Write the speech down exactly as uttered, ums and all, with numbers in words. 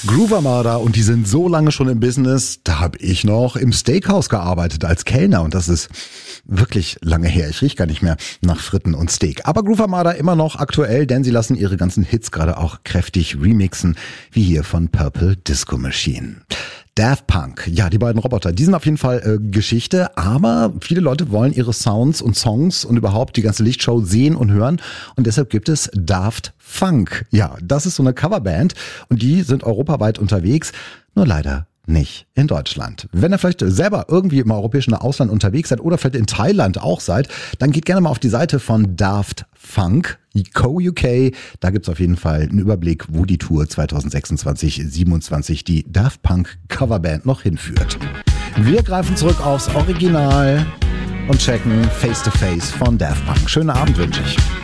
Groove Armada, und die sind so lange schon im Business, da habe ich noch im Steakhouse gearbeitet als Kellner und das ist wirklich lange her. Ich rieche gar nicht mehr nach Fritten und Steak. Aber Groove Armada immer noch aktuell, denn sie lassen ihre ganzen Hits gerade auch kräftig remixen, wie hier von Purple Disco Machine. Daft Punk, ja, die beiden Roboter, die sind auf jeden Fall äh, Geschichte, aber viele Leute wollen ihre Sounds und Songs und überhaupt die ganze Lichtshow sehen und hören und deshalb gibt es Daft Funk. Ja, das ist so eine Coverband und die sind europaweit unterwegs, nur leider nicht in Deutschland. Wenn ihr vielleicht selber irgendwie im europäischen Ausland unterwegs seid oder vielleicht in Thailand auch seid, dann geht gerne mal auf die Seite von Daft Funk, Co U K. Da gibt's auf jeden Fall einen Überblick, wo die Tour zwanzig sechsundzwanzig siebenundzwanzig die Daft Punk Coverband noch hinführt. Wir greifen zurück aufs Original und checken Face to Face von Daft Punk. Schönen Abend wünsche ich.